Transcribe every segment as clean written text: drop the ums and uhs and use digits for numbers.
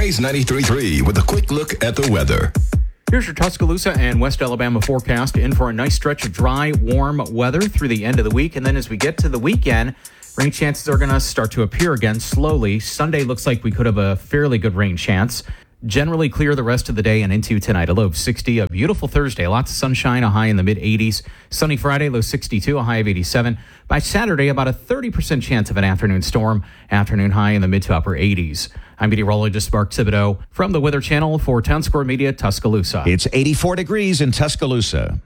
Praise 93.3 with a quick look at the weather. Here's your Tuscaloosa and West Alabama forecast. In for a nice stretch of dry, warm weather through the end of the week. And then as we get to the weekend, rain chances are going to start to appear again slowly. Sunday looks like we could have a fairly good rain chance. Generally clear the rest of the day and into tonight. A low of 60. A beautiful Thursday. Lots of sunshine, a high in the mid-80s. Sunny Friday, low 62, a high of 87. By Saturday, about a 30% chance of an afternoon storm. Afternoon high in the mid to upper 80s. I'm meteorologist Mark Thibodeau from the Weather Channel for Town Square Media, Tuscaloosa. It's 84 degrees in Tuscaloosa.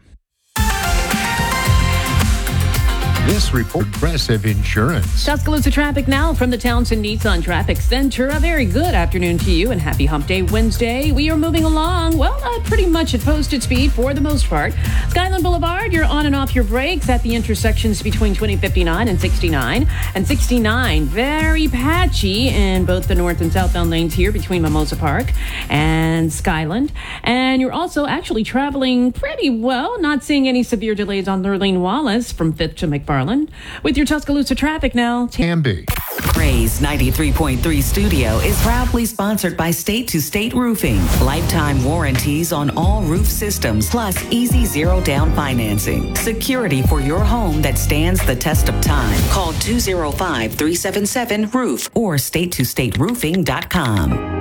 This report, Progressive Insurance. Tuscaloosa traffic now from the Townsend Nissan Traffic Center. A very good afternoon to you and happy Hump Day Wednesday. We are moving along, pretty much at posted speed for the most part. Skyland Boulevard, you're on and off your brakes at the intersections between 2059 and 69. And 69, very patchy in both the north and southbound lanes here between Mimosa Park and Skyland. And you're also actually traveling pretty well, not seeing any severe delays on Lurleen Wallace from 5th to McFarland. With your Tuscaloosa traffic now. Canby. Praise 93.3 Studio is proudly sponsored by State to State Roofing. Lifetime warranties on all roof systems, plus easy zero down financing. Security for your home that stands the test of time. Call 205-377-ROOF or statetostateroofing.com.